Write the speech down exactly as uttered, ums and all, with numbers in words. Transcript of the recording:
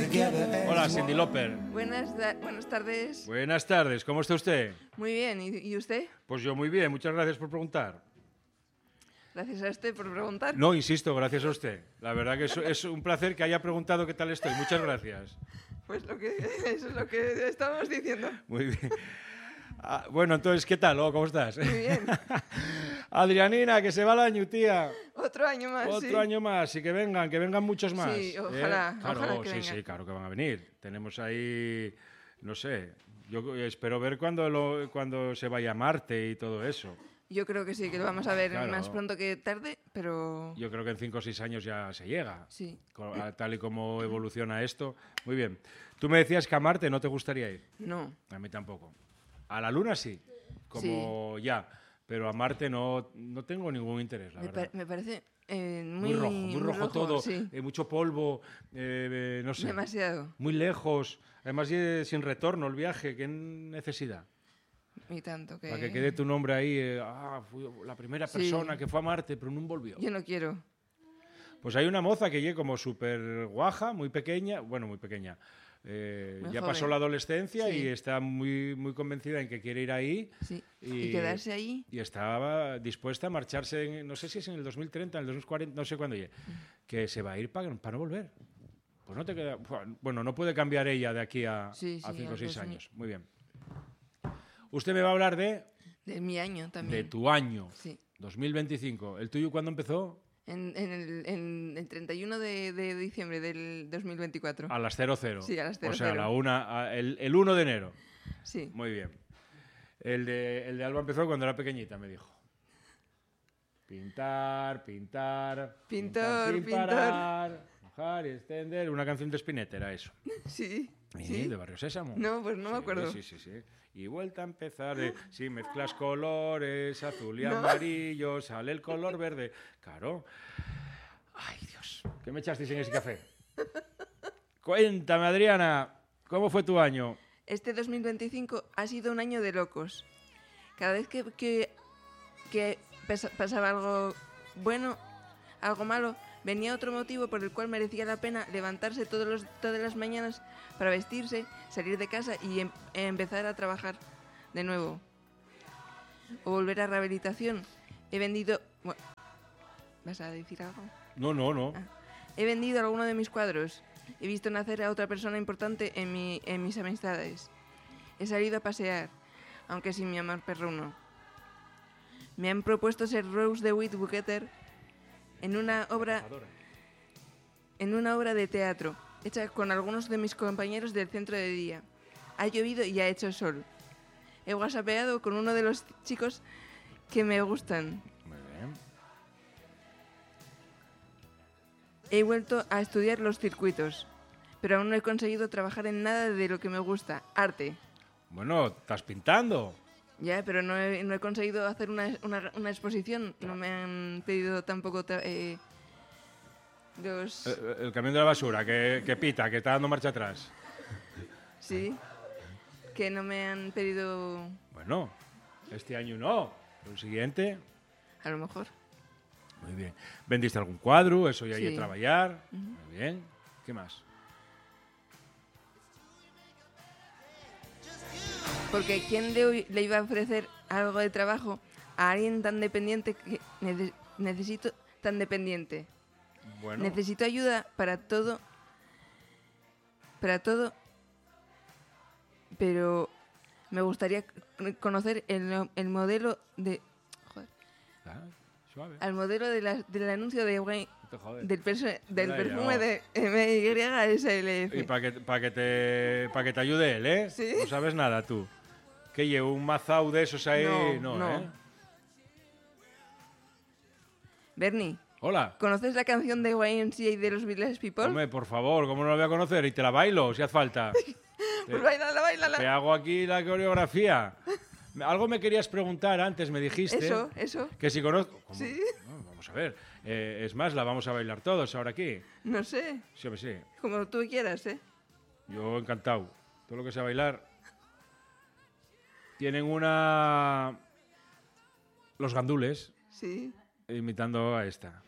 Hola, Cyndi Lauper. Buenas, da- buenas tardes. Buenas tardes, ¿cómo está usted? Muy bien, ¿y, y usted? Pues yo muy bien, muchas gracias por preguntar. Gracias a usted por preguntar. No, insisto, gracias a usted. La verdad que es, es un placer que haya preguntado qué tal estoy. Muchas gracias. Pues lo que, eso es lo que estábamos diciendo. Muy bien. Ah, bueno, entonces, ¿qué tal? Oh, ¿cómo estás? Muy bien. Adrianina, que se va el año, tía. Otro año más, Otro sí. año más y que vengan, que vengan muchos más. Sí, ojalá, ¿eh? Claro, ojalá que sí, vengan. sí, claro que van a venir. Tenemos ahí, no sé, yo espero ver cuando, lo, cuando se vaya a Marte y todo eso. Yo creo que sí, que lo vamos a ver Claro. más pronto que tarde, pero... Yo creo que en cinco o seis años ya se llega. Sí. Co- a- Tal y como evoluciona esto. Muy bien. Tú me decías que a Marte no te gustaría ir. No. A mí tampoco. A la Luna sí, como ya. Pero a Marte no, no tengo ningún interés, la Me, verdad. pa- me parece eh, muy, Muy rojo, muy rojo todo, Sí. eh, mucho polvo, eh, eh, no sé. Demasiado. Muy lejos, además eh, sin retorno el viaje, qué necesidad. Y tanto que... Para que quede tu nombre ahí, eh, ah, fui la primera Sí. persona que fue a Marte, pero no volvió. Yo no quiero. Pues hay una moza que llega como súper guaja, muy pequeña, bueno, muy pequeña. eh, Muy ya joven. pasó la adolescencia Sí. y está muy, muy convencida en que quiere ir ahí. Sí. Y, quedarse ahí. Y estaba dispuesta a marcharse, en- no sé si es en el dos mil treinta, en el dos mil cuarenta, no sé cuándo llegue, que se va a ir para no volver. Pues no te queda. Bueno, no puede cambiar ella de aquí a Sí, sí, cinco o algo seis así. años. Muy bien. Usted me va a hablar de, De mi año también. de tu año, Sí. dos mil veinticinco. ¿El tuyo cuándo empezó? En, en el, en el treinta y uno de, de diciembre del dos mil veinticuatro. A las cero cero. Sí, a las cero O sea, cero. la una, a- el, el uno de enero. Sí. Muy bien. El de, el de Alba empezó cuando era pequeñita, me dijo. Pintar, pintar. Pintor, sin pintor. parar, mojar y extender. Una canción de Spinetta era eso. Sí. Sí, Sí. de Barrio Sésamo. No, pues no me Sí, acuerdo. Sí, sí, sí. Y vuelta a empezar. eh, si mezclas colores, azul y No. amarillo, sale el color verde. Claro. Ay, Dios. ¿Qué me echasteis en ese café? Cuéntame, Adriana, ¿cómo fue tu año? Este dos mil veinticinco ha sido un año de locos. Cada vez que, que, que pasa- pasaba algo bueno, algo malo, venía otro motivo por el cual merecía la pena levantarse todos los, todas las mañanas para vestirse, salir de casa y em- empezar a trabajar de nuevo. O volver a rehabilitación. He vendido... bu- ¿Vas a decir algo? No, no, no. Ah. He vendido alguno de mis cuadros. He visto nacer a otra persona importante en, mi, en mis amistades. He salido a pasear, aunque sin mi amor perruno. Me han propuesto ser Rose DeWitt Buketer en una obra en una obra de teatro hecha con algunos de mis compañeros del centro de día. Ha llovido y ha hecho sol. He whatsappeado con uno de los chicos que me gustan. Muy bien. He vuelto a estudiar los circuitos, pero aún no he conseguido trabajar en nada de lo que me gusta, arte. Bueno, ¿estás pintando? Ya, pero no he, no he conseguido hacer una, una, una exposición. No me han pedido tampoco ta- eh, los... El, el camión de la basura, que, que pita, que está dando marcha atrás. Sí, que no me han pedido... Bueno, este año no. El siguiente, A lo mejor. muy bien. ¿Vendiste algún cuadro? Eso ya hay que Sí. trabajar. Muy bien. ¿Qué más? Porque ¿quién le, le iba a ofrecer algo de trabajo a alguien tan dependiente que nece- necesito tan dependiente? Bueno, Necesito ayuda para todo, para todo, pero me gustaría c- conocer el, el modelo de, joder, ah, suave. al modelo de la- del anuncio de Wayne, No te jodes. del, perso- del Ya, ya, perfume no. de M Y S L Y F. para que, pa que, te, pa que te ayude él, ¿eh? Sí. No sabes nada tú. Que llevo un mazao de esos ahí. No, No, no. ¿eh? Bernie, Hola. ¿conoces la canción de Y M C A de los Village People? Hombre, por favor, ¿cómo no la voy a conocer? Y te la bailo, si hace falta. Pues bailala, bailala. Te hago aquí la coreografía. Algo me querías preguntar antes, me dijiste. Eso, eso. Que si conozco... ¿Cómo? Sí. No, vamos a ver. Eh, es más, la vamos a bailar todos ahora aquí. No sé, Sí, hombre, sí. como tú quieras, ¿eh? Yo encantado. Todo lo que sea bailar. Tienen una... Los gandules, Sí. imitando a esta.